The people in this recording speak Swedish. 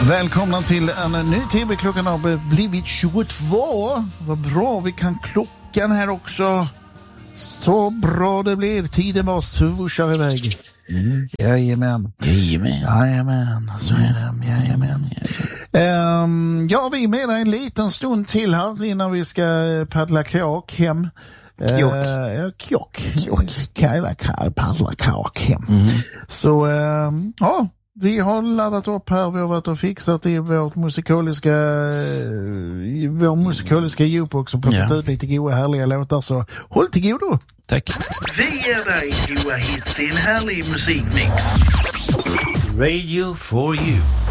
Välkomna till en ny tv. Klockan har blivit 22. Vad bra vi kan klockan här också. Så bra det blir. Tiden var swooshar iväg. Jajamän. Så är det. Jajamän. Ja, vi är med en liten stund till här innan vi ska paddla kajak hem. Kajak. Paddla kajak hem. Så ja, vi har laddat upp här. Vi har varit och fixat i vår musikaliska jukebox och plockat ut lite goda härliga låtar. Så håll till godo. Tack. Vi ger dig goda hits i en härlig musikmix. Radio for you.